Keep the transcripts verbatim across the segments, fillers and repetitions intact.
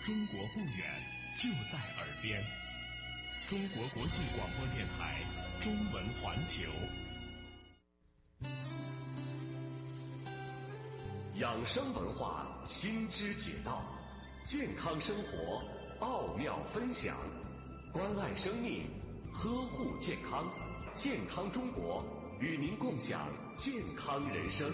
中国不远，就在耳边。中国国际广播电台中文环球。养生文化，新知解道，健康生活奥妙分享，关爱生命，呵护健康，健康中国与您共享健康人生。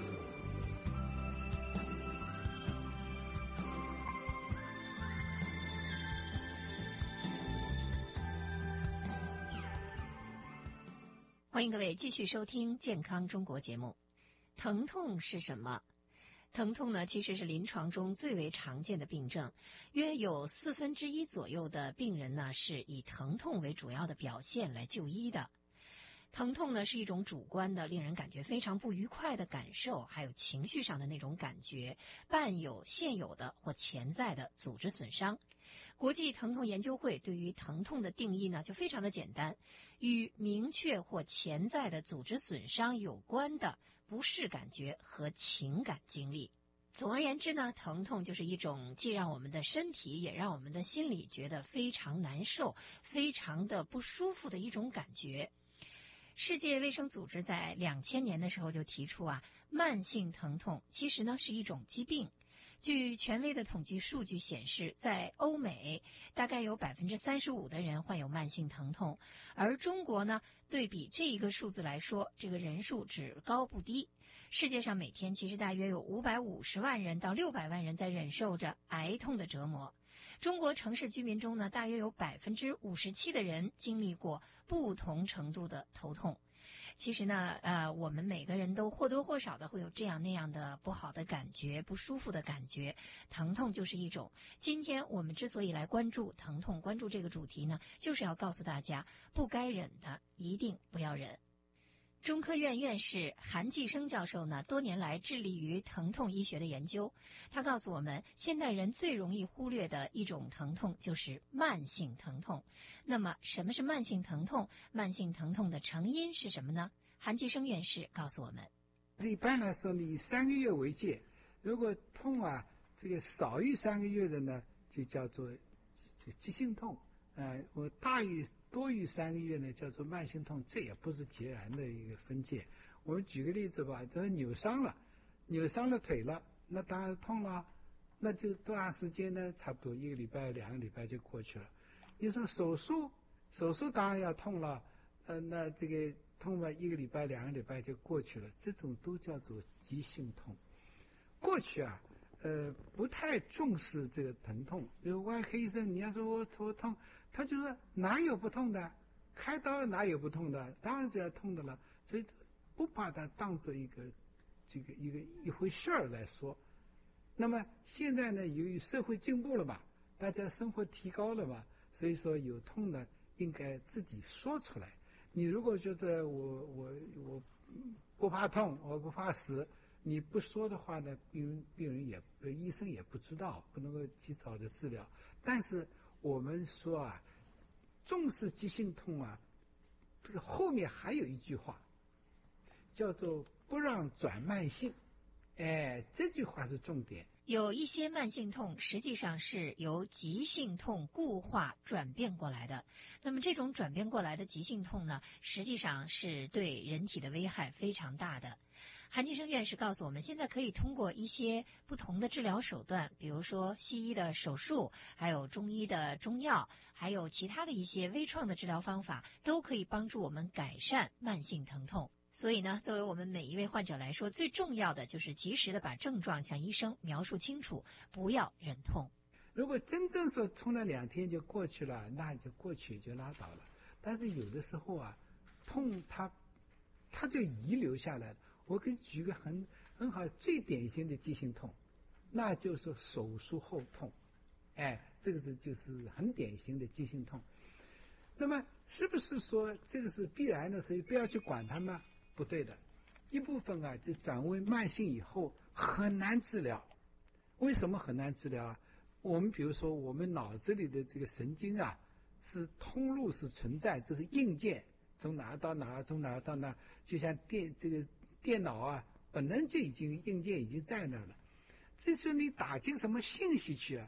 欢迎各位继续收听健康中国节目。疼痛是什么？疼痛呢，其实是临床中最为常见的病症，约有四分之一左右的病人呢是以疼痛为主要的表现来就医的。疼痛呢是一种主观的，令人感觉非常不愉快的感受，还有情绪上的那种感觉，伴有现有的或潜在的组织损伤。国际疼痛研究会对于疼痛的定义呢就非常的简单，与明确或潜在的组织损伤有关的不适感觉和情感经历。总而言之呢，疼痛就是一种既让我们的身体也让我们的心理觉得非常难受，非常的不舒服的一种感觉。世界卫生组织在两千年的时候就提出啊，慢性疼痛其实呢是一种疾病。据权威的统计数据显示，在欧美大概有百分之三十五的人患有慢性疼痛，而中国呢，对比这一个数字来说，这个人数只高不低。世界上每天其实大约有五百五十万人到六百万人在忍受着癌痛的折磨。中国城市居民中呢，大约有百分之五十七的人经历过不同程度的头痛。其实呢，呃，我们每个人都或多或少的会有这样那样的不好的感觉，不舒服的感觉，疼痛就是一种。今天我们之所以来关注疼痛，关注这个主题呢，就是要告诉大家，不该忍的一定不要忍。中科院院士韩继生教授呢，多年来致力于疼痛医学的研究。他告诉我们，现代人最容易忽略的一种疼痛就是慢性疼痛。那么，什么是慢性疼痛？慢性疼痛的成因是什么呢？韩继生院士告诉我们， 一般来说，你以三个月为界，如果痛啊，这个少于三个月的呢，就叫做急性痛。呃，我大于多于三个月呢，叫做慢性痛，这也不是截然的一个分界。我们举个例子吧，就是扭伤了，扭伤了腿了，那当然痛了，那就多长时间呢？差不多一个礼拜、两个礼拜就过去了。你说手术，手术当然要痛了，呃，那这个痛了一个礼拜、两个礼拜就过去了，这种都叫做急性痛。过去啊。呃，不太重视这个疼痛。比如外科医生，你要说我头痛，他就说哪有不痛的，开刀哪有不痛的，当然是要痛的了。所以不把它当做一个这个一个一回事儿来说。那么现在呢，由于社会进步了嘛，大家生活提高了嘛，所以说有痛呢，应该自己说出来。你如果觉得我我我不怕痛，我不怕死。你不说的话呢，病人病人也医生也不知道，不能够及早的治疗。但是我们说啊，重视急性痛啊，这个后面还有一句话，叫做不让转慢性。哎，这句话是重点。 有一些慢性痛实际上是由急性痛固化转变过来的。那么这种转变过来的急性痛呢，实际上是对人体的危害非常大的。韩继生院士告诉我们，现在可以通过一些不同的治疗手段，比如说西医的手术，还有中医的中药，还有其他的一些微创的治疗方法，都可以帮助我们改善慢性疼痛。所以呢，作为我们每一位患者来说，最重要的就是及时的把症状向医生描述清楚，不要忍痛。 如果真正说痛了两天就过去了，那就过去就拉倒了。但是有的时候啊，痛它它就遗留下来了。我给你举个很很好最典型的急性痛，那就是手术后痛。哎，这个是就是很典型的急性痛。那么是不是说这个是必然的，所以不要去管它吗？不对的，一部分啊，就转为慢性以后很难治疗。为什么很难治疗啊？我们比如说我们脑子里的这个神经啊，是通路是存在，这是硬件，从哪到哪，从哪到哪，就像电这个电脑啊，本来就已经硬件已经在那儿了。至于你打进什么信息去啊，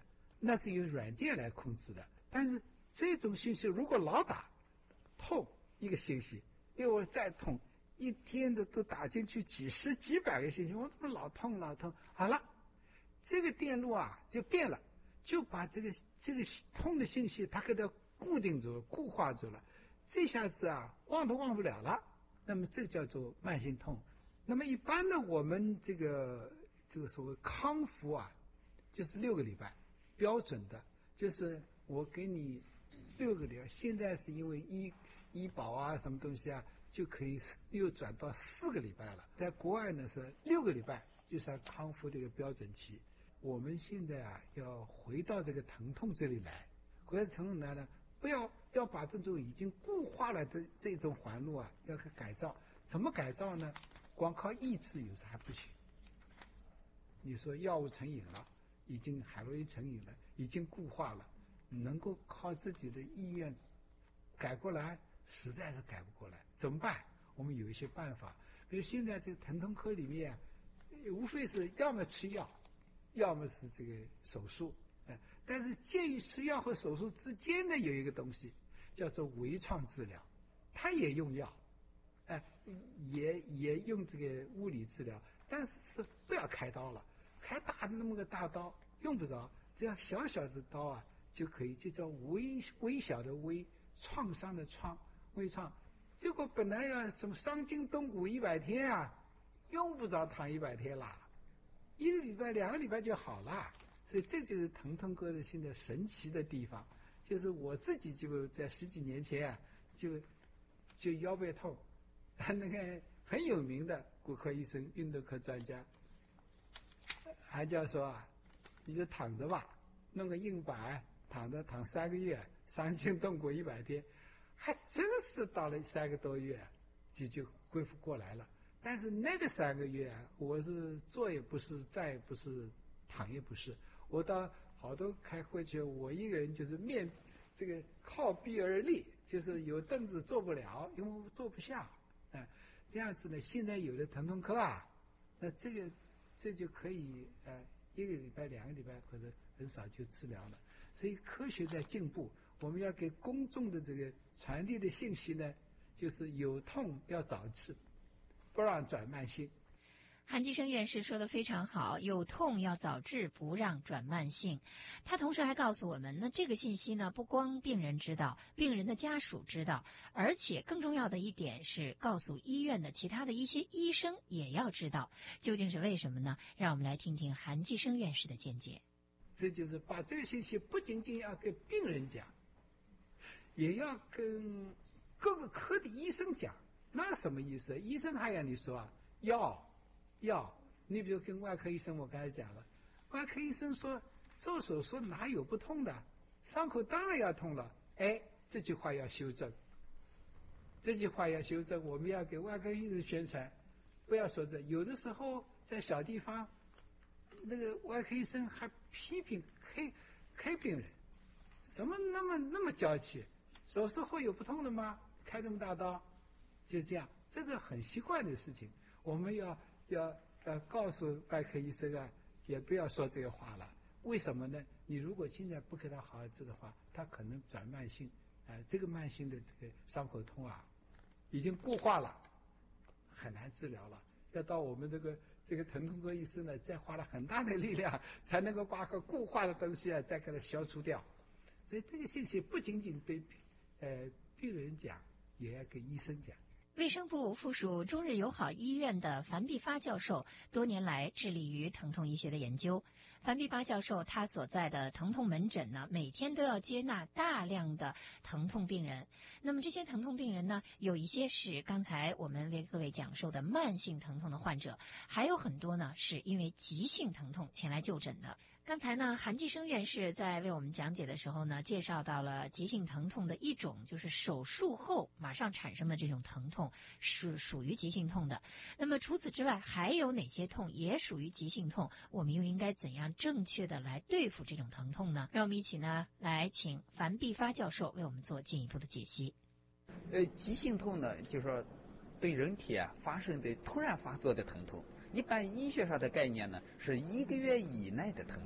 那是由软件来控制的。但是这种信息如果老打痛一个信息，一会儿再痛，一天的都打进去几十几百个信息，我怎么老痛老痛？好了，这个电路啊就变了，就把这个这个痛的信息它给它固定住固化住了，这下子啊忘都忘不了了。那么这叫做慢性痛。那么一般的我们这个这个所谓康复啊，就是六个礼拜标准的，就是我给你六个礼拜。现在是因为医医保啊什么东西啊，就可以又转到四个礼拜了。在国外呢是六个礼拜就算康复这个标准期。我们现在啊要回到这个疼痛这里来，回到疼痛来呢，不要要把这种已经固化了的这种环路啊要改造。怎么改造呢？光靠抑制有时还不行。你说药物成瘾了，已经海洛因成瘾了，已经固化了，能够靠自己的意愿改过来，实在是改不过来。怎么办？我们有一些办法。比如现在这个疼痛科里面，无非是要么吃药，要么是这个手术。哎，但是介于吃药和手术之间的有一个东西叫做微创治疗，它也用药。哎，也也用这个物理治疗，但是是不要开刀了，开大那么个大刀用不着，只要小小的刀啊就可以，就叫微微小的微，创伤的创，微创。结果本来要什么伤筋动骨一百天啊，用不着躺一百天啦，一个礼拜两个礼拜就好了。所以这就是疼痛科的现在神奇的地方，就是我自己就在十几年前啊，就就腰背痛。那个很有名的骨科医生、运动科专家，还叫说啊，你就躺着吧，弄个硬板，躺着躺三个月，伤筋动骨一百天，还真是到了三个多月就就恢复过来了。但是那个三个月啊，我是坐也不是，站也不是，躺也不是，我到好多开会去，我一个人就是面这个靠壁而立，就是有凳子坐不了，因为我坐不下。啊，这样子呢，现在有的疼痛科啊，那这个这就可以呃一个礼拜、两个礼拜或者很少就治疗了。所以科学在进步，我们要给公众的这个传递的信息呢，就是有痛要早治，不让转慢性。 韩基生院士说的非常好，有痛要早治，不让转慢性。他同时还告诉我们，那这个信息呢，不光病人知道，病人的家属知道，而且更重要的一点是告诉医院的其他的一些医生也要知道。究竟是为什么呢？让我们来听听韩基生院士的见解。 这就是把这个信息不仅仅要给病人讲，也要跟各个科的医生讲。那什么意思？医生还要你说啊，药药，你比如跟外科医生，我刚才讲了，外科医生说做手术哪有不痛的，伤口当然要痛了。哎，这句话要修正，这句话要修正。我们要给外科医生宣传，不要说这。有的时候在小地方，那个外科医生还批评黑黑病人，什么那么那么娇气，手术后有不痛的吗？开这么大刀，就这样，这是很习惯的事情。我们要要要告诉外科医生啊，也不要说这个话了。为什么呢？你如果现在不给他好好治的话，他可能转慢性，啊、呃，这个慢性的这个伤口痛啊，已经固化了，很难治疗了。要到我们这个这个疼痛科医生呢，再花了很大的力量，才能够把个固化的东西啊，再给它消除掉。所以这个信息不仅仅对呃病人讲，也要给医生讲。 卫生部附属中日友好医院的樊碧发教授多年来致力于疼痛医学的研究。樊碧发教授他所在的疼痛门诊呢，每天都要接纳大量的疼痛病人。那么这些疼痛病人呢，有一些是刚才我们为各位讲授的慢性疼痛的患者，还有很多呢是因为急性疼痛前来就诊的。刚才呢，韩基生院士在为我们讲解的时候呢，介绍到了急性疼痛的一种，就是手术后马上产生的这种疼痛是属于急性痛的。那么除此之外，还有哪些痛也属于急性痛？我们又应该怎样正确的来对付这种疼痛呢？让我们一起呢来请樊碧发教授为我们做进一步的解析。 呃，急性痛呢，就是说对人体啊发生的突然发作的疼痛。一般医学上的概念呢，是一个月以内的疼痛，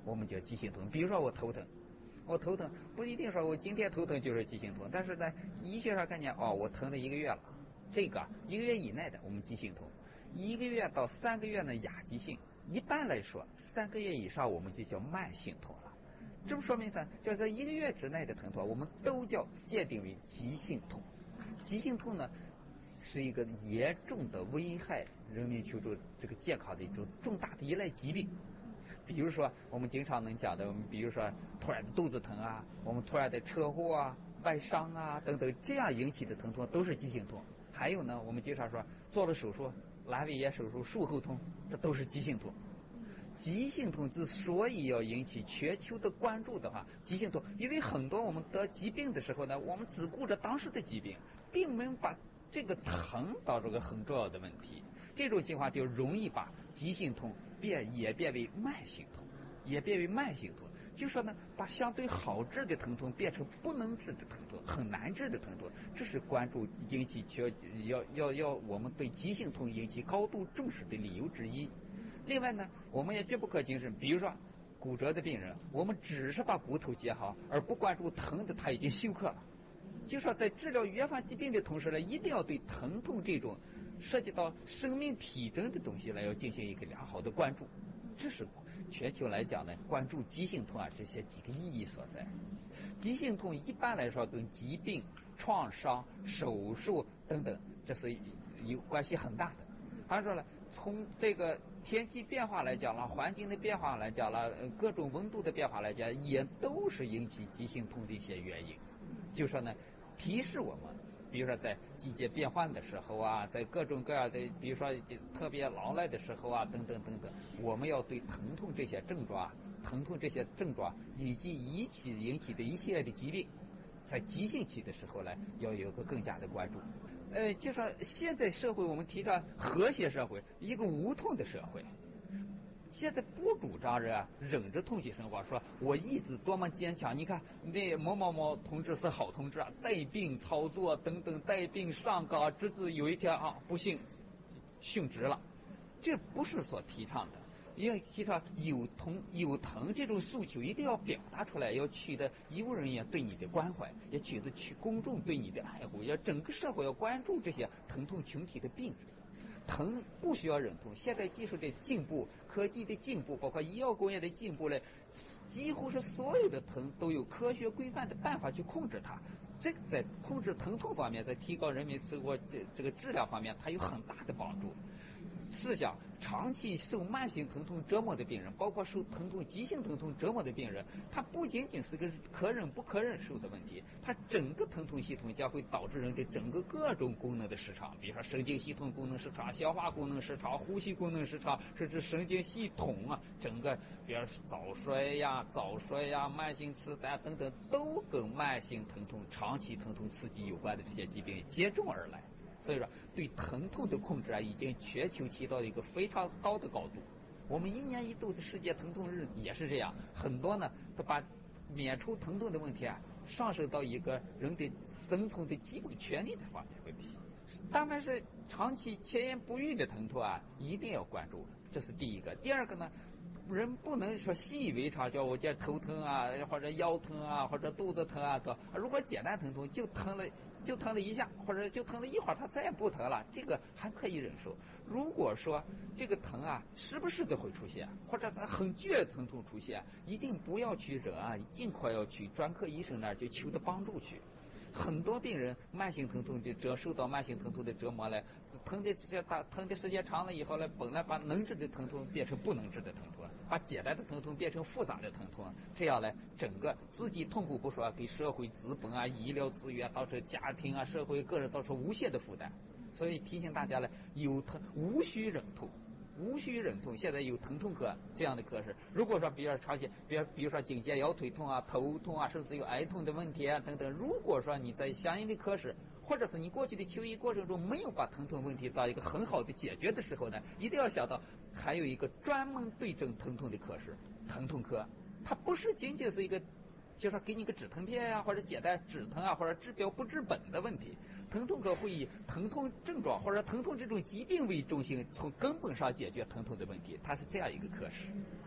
我们叫急性痛。比如说我头疼，我头疼不一定说我今天头疼就是急性痛，但是在医学上看见哦，我疼了一个月了，这个一个月以内的我们急性痛，一个月到三个月呢亚急性，一般来说三个月以上我们就叫慢性痛了。这么说明啥？就是在一个月之内的疼痛，我们都叫界定为急性痛。急性痛呢，是一个严重的危害人民群众这个健康的一种重大的一类疾病。比如说我们经常能讲的，比如说突然的肚子疼啊，我们突然的车祸啊、外伤啊等等，这样引起的疼痛都是急性痛。还有呢，我们经常说做了手术，阑尾炎手术术后痛，这都是急性痛。急性痛之所以要引起全球的关注的话，急性痛，因为很多我们得疾病的时候呢，我们只顾着当时的疾病，并没有把这个疼当成个很重要的问题。这种情况就容易把急性痛变也变为慢性痛，也变为慢性痛。就说呢，把相对好治的疼痛变成不能治的疼痛，很难治的疼痛，这是关注引起全要要要我们对急性痛引起高度重视的理由之一。另外呢，我们也绝不可轻视，比如说骨折的病人，我们只是把骨头接好，而不关注疼的他已经休克了。就说在治疗原发疾病的同时呢，一定要对疼痛这种涉及到生命体征的东西呢，要进行一个良好的关注。这是全球来讲呢，关注急性痛啊这些几个意义所在。急性痛一般来说跟疾病、创伤、手术等等，这是有关系很大的。他说了，从这个天气变化来讲了，环境的变化来讲了，各种温度的变化来讲，也都是引起急性痛的一些原因。就说呢，提示我们，比如说在季节变换的时候啊，在各种各样的，比如说特别劳累的时候啊，等等等等，我们要对疼痛这些症状、疼痛这些症状以及一起引起的一系列的疾病，在急性期的时候呢，要有个更加的关注。呃，就说现在社会我们提倡和谐社会，一个无痛的社会。现在不主张人啊忍着痛去生活，说我意志多么坚强。你看那某某某同志是好同志啊，带病操作等等，带病上岗，直至有一天啊不幸殉职了，这不是所提倡的。因为提倡有痛有疼这种诉求一定要表达出来，要取得医务人员对你的关怀，也取得去公众对你的爱护，要整个社会要关注这些疼痛群体的病人。疼不需要忍痛，现代技术的进步、科技的进步，包括医药工业的进步呢，几乎是所有的疼都有科学规范的办法去控制它。这个在控制疼痛方面，在提高人民生活这这个质量方面，它有很大的帮助。试想，长期受慢性疼痛折磨的病人，包括受疼痛急性疼痛折磨的病人，它不仅仅是个可忍不可忍受的问题，它整个疼痛系统将会导致人的整个各种功能的失常，比如说神经系统功能失常、消化功能失常、呼吸功能失常，甚至神经系统啊，整个比如早衰呀、早衰呀、慢性痴呆等等，都跟慢性疼痛、长期疼痛刺激有关的这些疾病接踵而来。所以说，对疼痛的控制啊，已经全球提到一个非常高的高度。我们一年一度的世界疼痛日也是这样，很多呢都把免除疼痛的问题啊，上升到一个人的生存的基本权利的方面问题。当然是长期前言不愈的疼痛啊，一定要关注，这是第一个。第二个呢，人不能说习以为常，叫我这头疼啊，或者腰疼啊，或者肚子疼啊的。如果简单疼痛就疼了。就疼了一下，或者就疼了一会儿，他再也不疼了，这个还可以忍受。如果说这个疼啊时不时的会出现，或者很剧烈的疼痛出现，一定不要去忍啊，尽快要去专科医生那儿去求的帮助去。很多病人慢性疼痛的折受到慢性疼痛的折磨了，疼的这些大疼的时间长了以后呢，本来把能治的疼痛变成不能治的疼痛，把简单的疼痛变成复杂的疼痛，这样呢，整个自己痛苦不说，给社会资本啊、医疗资源造成家庭啊、社会个人造成无限的负担。所以提醒大家呢，有疼无需忍痛。无需忍痛，现在有疼痛科这样的科室。如果说比较长期，比如比如说颈肩腰腿痛啊、头痛啊，甚至有癌痛的问题啊等等，如果说你在相应的科室，或者是你过去的求医过程中没有把疼痛问题到一个很好的解决的时候呢，一定要想到还有一个专门对症疼痛的科室，疼痛科。它不是仅仅是一个就说给你个止疼片呀、啊，或者简单止疼啊，或者治标不治本的问题。疼痛科会以疼痛症状或者疼痛这种疾病为中心，从根本上解决疼痛的问题，它是这样一个科室。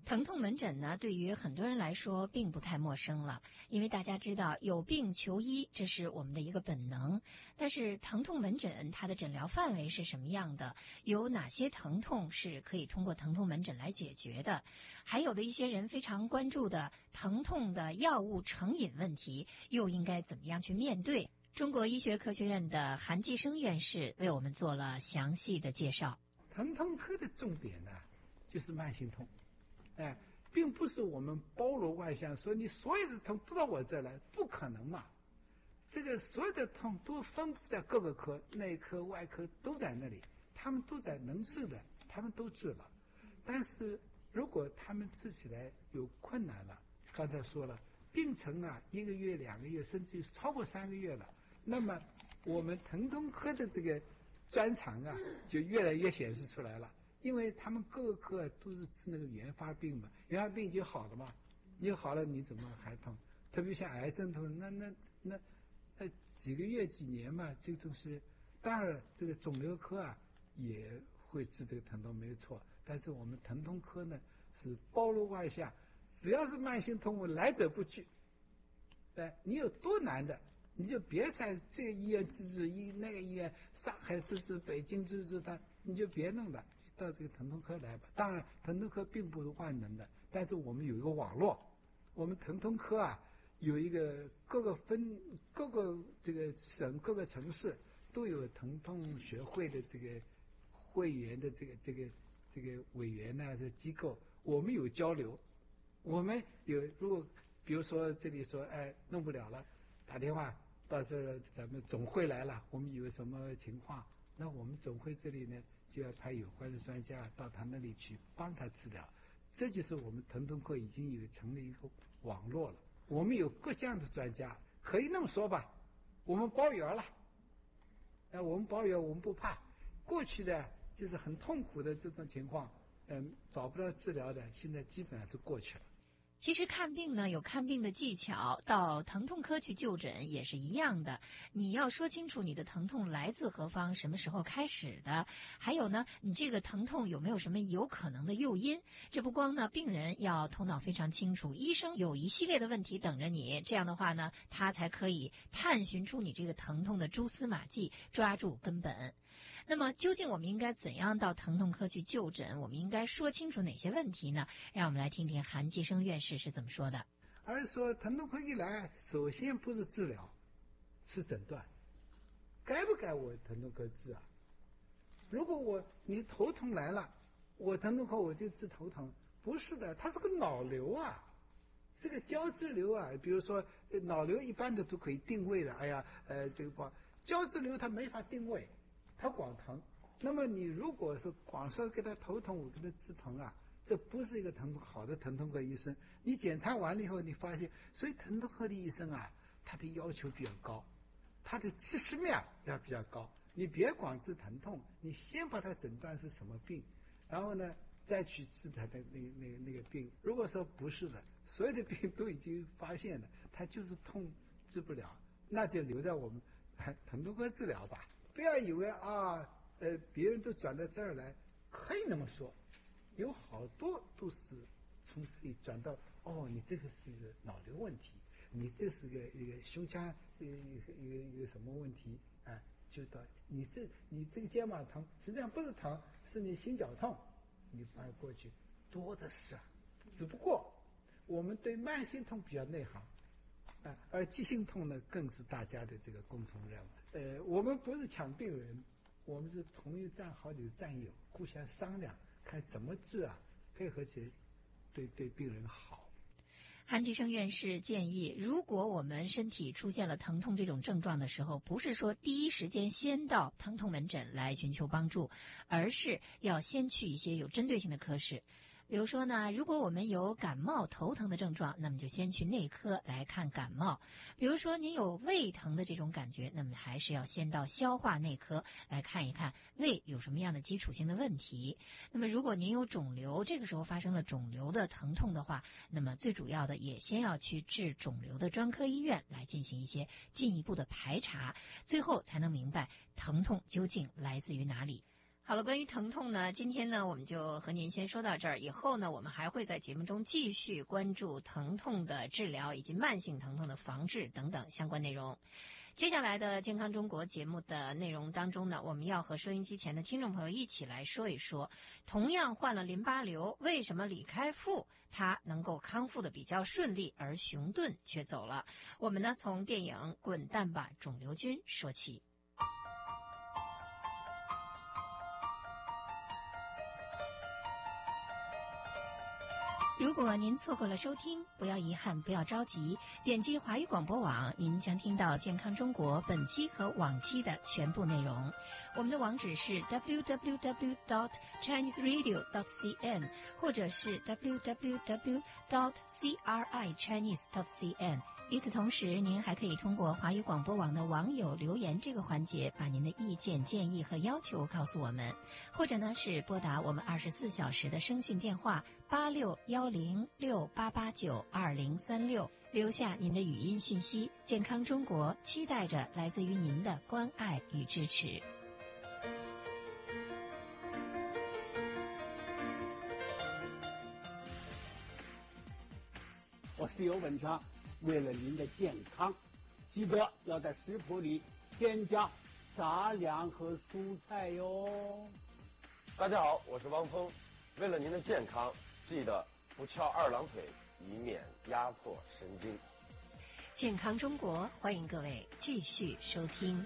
疼痛门诊呢，对于很多人来说并不太陌生了，因为大家知道有病求医，这是我们的一个本能。但是疼痛门诊它的诊疗范围是什么样的？有哪些疼痛是可以通过疼痛门诊来解决的？还有的一些人非常关注的疼痛的药物成瘾问题，又应该怎么样去面对？中国医学科学院的韩继生院士为我们做了详细的介绍。 疼痛科的重点呢，就是慢性痛。哎，并不是我们包罗万象，说你所有的痛都到我这来，不可能嘛。这个所有的痛都分布在各个科，内科、外科都在那里，他们都在能治的，他们都治了。但是如果他们治起来有困难了，刚才说了，病程啊，一个月、两个月，甚至于超过三个月了，那么我们疼痛科的这个专长啊，就越来越显示出来了。因为他们各个科都是治那个原发病嘛，原发病已经好了嘛，已经好了，你怎么还痛？特别像癌症痛，那那那那几个月几年嘛，这种是。当然，这个肿瘤科啊也会治这个疼痛，没错。但是我们疼痛科呢是包罗万象，只要是慢性痛，我来者不拒。哎，你有多难的，你就别在这个医院治治，医那个医院，上海治治，北京治治他，你就别弄了。到这个疼痛科来吧。当然疼痛科并不是万能的，但是我们有一个网络，我们疼痛科啊有一个各个分各个这个省各个城市都有疼痛学会的这个会员的这个这个这个委员呢，这机构，我们有交流，我们有如果比如说这里说哎弄不了了，打电话到时候咱们总会来了，我们有什么情况，那我们总会这里呢就要派有关的专家到他那里去帮他治疗。这就是我们疼痛科已经有成了一个网络了，我们有各项的专家，可以那么说吧，我们包圆了。呃，我们包圆，我们不怕。过去的就是很痛苦的这种情况，嗯，找不到治疗的，现在基本上是过去了。 其实看病呢有看病的技巧，到疼痛科去就诊也是一样的。你要说清楚你的疼痛来自何方，什么时候开始的，还有呢，你这个疼痛有没有什么有可能的诱因。这不光呢，病人要头脑非常清楚，医生有一系列的问题等着你，这样的话呢，他才可以探寻出你这个疼痛的蛛丝马迹，抓住根本。那么究竟我们应该怎样到疼痛科去就诊？我们应该说清楚哪些问题呢？让我们来听听韩继生院士是怎么说的。 而说疼痛科一来，首先不是治疗，是诊断。该不该我疼痛科治啊？如果我你头痛来了，我疼痛科我就治头疼，不是的，它是个脑瘤啊，是个胶质瘤啊。比如说脑瘤一般的都可以定位的，哎呀，呃，这个光胶质瘤它没法定位。他光疼，那么你如果是光说给他头疼，我给他治疼啊，这不是一个疼痛好的疼痛科医生。你检查完了以后，你发现，所以疼痛科的医生啊，他的要求比较高，他的知识面要比较高。你别光治疼痛，你先把他诊断是什么病，然后呢再去治他的那个那个那个病。如果说不是的，所有的病都已经发现了，他就是痛治不了，那就留在我们疼痛科治疗吧。不要以为啊，呃，别人都转到这儿来，可以那么说，有好多都是从这里转到，哦，你这个是一个脑瘤问题，你这是个一个胸腔一个一个一个一个什么问题啊、呃？就到你这你这个肩膀疼，实际上不是疼，是你心绞痛，你翻过去多的是啊。只不过我们对慢性痛比较内行。啊，而急性痛呢，更是大家的这个共同任务。呃，我们不是抢病人，我们是同一战好几个战友，互相商量，看怎么治啊，配合起来，对对病人好。 韩继生院士建议，如果我们身体出现了疼痛这种症状的时候，不是说第一时间先到疼痛门诊来寻求帮助，而是要先去一些有针对性的科室。比如说呢，如果我们有感冒头疼的症状，那么就先去内科来看感冒。比如说您有胃疼的这种感觉，那么还是要先到消化内科来看一看胃有什么样的基础性的问题。那么如果您有肿瘤，这个时候发生了肿瘤的疼痛的话，那么最主要的也先要去治肿瘤的专科医院来进行一些进一步的排查，最后才能明白疼痛究竟来自于哪里。 好了，关于疼痛呢，今天呢我们就和您先说到这儿。以后呢，我们还会在节目中继续关注疼痛的治疗以及慢性疼痛的防治等等相关内容。接下来的健康中国节目的内容当中呢，我们要和收音机前的听众朋友一起来说一说，同样患了淋巴瘤，为什么李开复他能够康复的比较顺利，而熊顿却走了？我们呢从电影《滚蛋吧，肿瘤君》说起。如果您错过了收听，不要遗憾，不要着急，点击华语广播网，您将听到健康中国本期和往期的全部内容。我们的网址是 double-u double-u double-u dot chinese radio dot c n 或者是 double-u double-u double-u dot crichinese dot c n。与此同时，您还可以通过华语广播网的网友留言这个环节，把您的意见、建议和要求告诉我们，或者呢是拨打我们二十四小时的声讯电话八六幺零六八八九二零三六，留下您的语音讯息。健康中国期待着来自于您的关爱与支持。 我是尤文强。为了您的健康，记得要在食谱里添加杂粮和蔬菜哟。 大家好，我是汪峰。为了您的健康，记得不翘二郎腿，以免压迫神经。 健康中国，欢迎各位继续收听。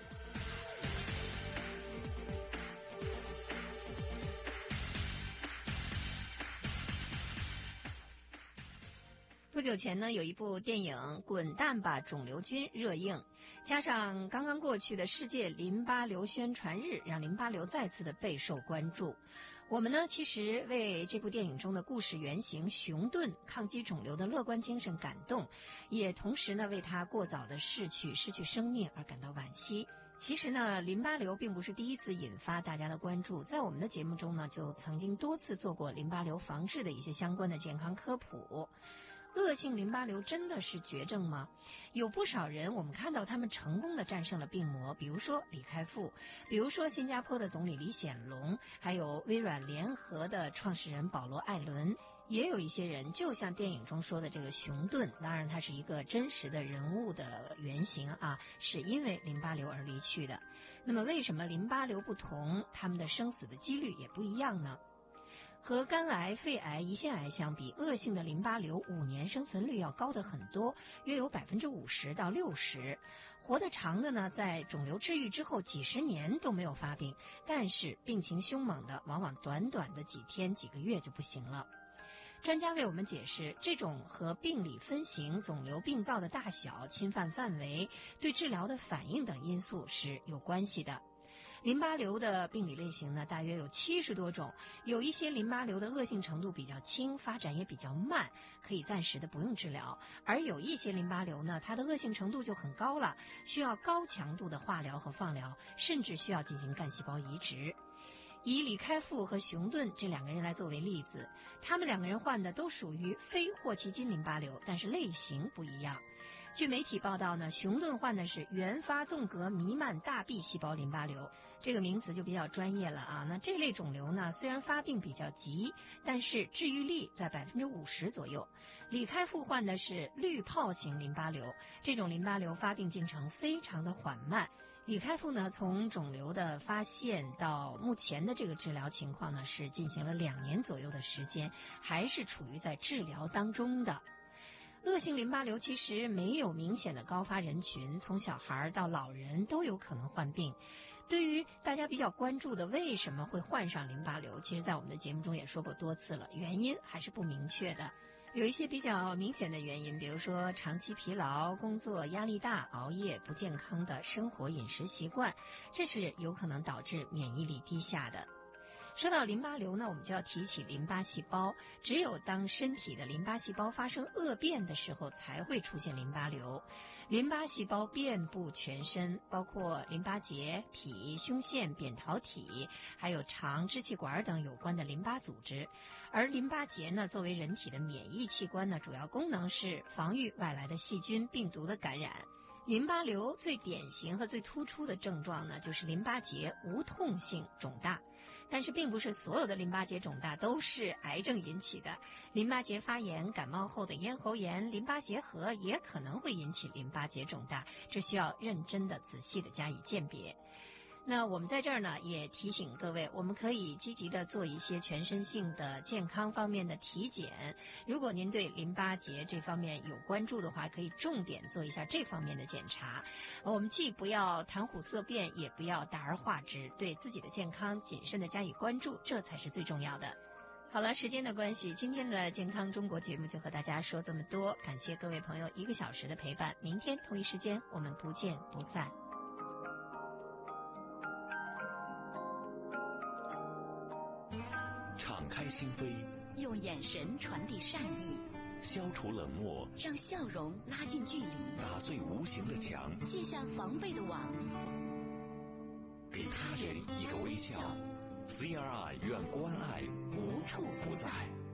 不久前呢，有一部电影《滚蛋吧，肿瘤君》热映，加上刚刚过去的世界淋巴瘤宣传日，让淋巴瘤再次的备受关注。我们呢，其实为这部电影中的故事原型熊顿抗击肿瘤的乐观精神感动，也同时呢，为他过早的逝去、失去生命而感到惋惜。其实呢，淋巴瘤并不是第一次引发大家的关注，在我们的节目中呢，就曾经多次做过淋巴瘤防治的一些相关的健康科普。恶性淋巴瘤真的是绝症吗？有不少人我们看到他们成功的战胜了病魔，比如说李开复，比如说新加坡的总理李显龙，还有微软联合的创始人保罗艾伦。也有一些人就像电影中说的这个熊顿，当然他是一个真实的人物的原型啊，是因为淋巴瘤而离去的。那么为什么淋巴瘤不同，他们的生死的几率也不一样呢？和肝癌、肺癌、胰腺癌相比，恶性的淋巴瘤五年生存率要高得很多，约有百分之五十到六十。活得长的呢，在肿瘤治愈之后几十年都没有发病，但是病情凶猛的，往往短短的几天、几个月就不行了。专家为我们解释，这种和病理分型、肿瘤病灶的大小、侵犯范围、对治疗的反应等因素是有关系的。淋巴瘤的病理类型呢，大约有七十多种，有一些淋巴瘤的恶性程度比较轻，发展也比较慢，可以暂时的不用治疗；而有一些淋巴瘤呢，它的恶性程度就很高了，需要高强度的化疗和放疗，甚至需要进行干细胞移植。以李开复和熊顿这两个人来作为例子，他们两个人患的都属于非霍奇金淋巴瘤，但是类型不一样。据媒体报道呢，熊顿患的是原发纵隔弥漫大 B 细胞淋巴瘤，这个名词就比较专业了啊。那这类肿瘤呢，虽然发病比较急，但是治愈率在百分之五十左右。李开复患的是滤泡型淋巴瘤，这种淋巴瘤发病进程非常的缓慢。李开复呢，从肿瘤的发现到目前的这个治疗情况呢，是进行了两年左右的时间，还是处于在治疗当中的。恶性淋巴瘤其实没有明显的高发人群，从小孩到老人都有可能患病。对于大家比较关注的为什么会患上淋巴瘤，其实在我们的节目中也说过多次了，原因还是不明确的。有一些比较明显的原因，比如说长期疲劳、工作压力大、熬夜、不健康的生活饮食习惯，这是有可能导致免疫力低下的。说到淋巴瘤呢，我们就要提起淋巴细胞。只有当身体的淋巴细胞发生恶变的时候，才会出现淋巴瘤。淋巴细胞遍布全身，包括淋巴结、脾、胸腺、扁桃体，还有肠、支气管等有关的淋巴组织。而淋巴结呢，作为人体的免疫器官呢，主要功能是防御外来的细菌、病毒的感染。淋巴瘤最典型和最突出的症状呢，就是淋巴结无痛性肿大。 但是并不是所有的淋巴结肿大都是癌症引起的，淋巴结发炎、感冒后的咽喉炎、淋巴结核也可能会引起淋巴结肿大，这需要认真的、仔细的加以鉴别。那我们在这儿呢，也提醒各位，我们可以积极的做一些全身性的健康方面的体检。如果您对淋巴结这方面有关注的话，可以重点做一下这方面的检查。我们既不要谈虎色变，也不要大而化之，对自己的健康谨慎的加以关注，这才是最重要的。好了，时间的关系，今天的健康中国节目就和大家说这么多，感谢各位朋友一个小时的陪伴，明天同一时间我们不见不散。 敞开心扉， 用眼神传递善意， 消除冷漠， 让笑容拉近距离， 打碎无形的墙， 卸下防备的网， 给他人一个微笑。C R I 愿关爱无处不在。